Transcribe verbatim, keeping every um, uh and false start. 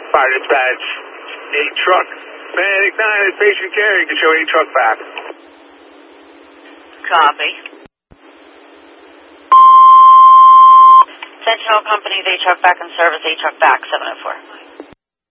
Fire dispatch, a truck, man, ignited, patient care, you can show a truck back. Copy. Sentinel Company's A-Truck back in service, A-Truck back, seven oh four.